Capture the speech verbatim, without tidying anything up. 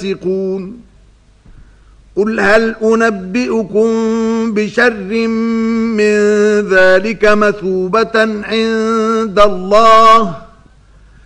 فاسقون قل هل أنبئكم بشر من ذلك مثوبة عند الله